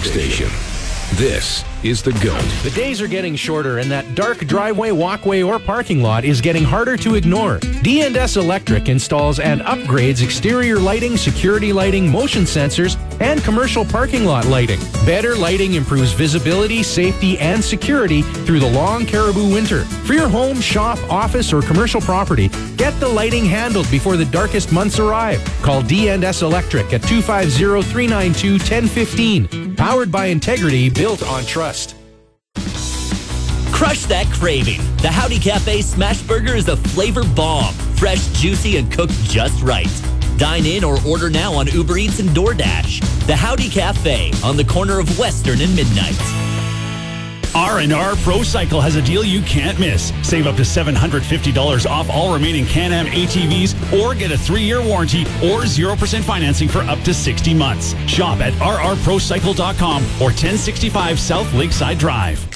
station. This is The GOAT. The days are getting shorter, and that dark driveway, walkway, or parking lot is getting harder to ignore. D&S Electric installs and upgrades exterior lighting, security lighting, motion sensors, and commercial parking lot lighting. Better lighting improves visibility, safety, and security through the long Caribou winter. For your home, shop, office, or commercial property, get the lighting handled before the darkest months arrive. Call D&S Electric at 250-392-1015. Powered by integrity, built on trust. Crush that craving. The Howdy Cafe Smash Burger is a flavor bomb. Fresh, juicy, and cooked just right. Dine in or order now on Uber Eats and DoorDash. The Howdy Cafe on the corner of Western and Midnight. R&R Pro Cycle has a deal you can't miss. Save up to $750 off all remaining Can-Am ATVs or get a 3-year warranty or 0% financing for up to 60 months. Shop at rrprocycle.com or 1065 South Lakeside Drive.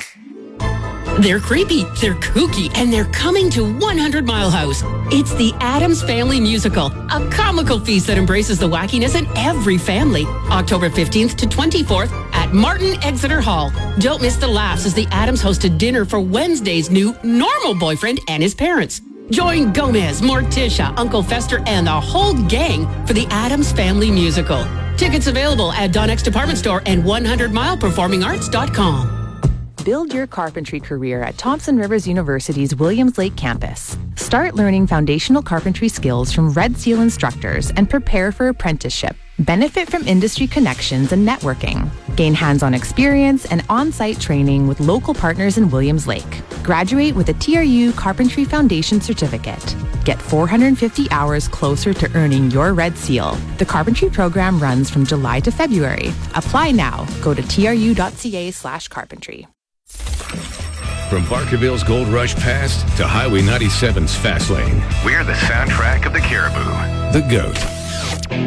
They're creepy, they're kooky, and they're coming to 100 Mile House. It's the Addams Family Musical, a comical feast that embraces the wackiness in every family. October 15th to 24th at Martin Exeter Hall. Don't miss the laughs as the Addams host a dinner for Wednesday's new normal boyfriend and his parents. Join Gomez, Morticia, Uncle Fester, and the whole gang for the Addams Family Musical. Tickets available at Donnex Department Store and 100mileperformingarts.com. Build your carpentry career at Thompson Rivers University's Williams Lake campus. Start learning foundational carpentry skills from Red Seal instructors and prepare for apprenticeship. Benefit from industry connections and networking. Gain hands-on experience and on-site training with local partners in Williams Lake. Graduate with a TRU Carpentry Foundation Certificate. Get 450 hours closer to earning your Red Seal. The carpentry program runs from July to February. Apply now. Go to tru.ca/carpentry. From Barkerville's Gold Rush past to Highway 97's fast lane, we're the soundtrack of the Caribou. The GOAT.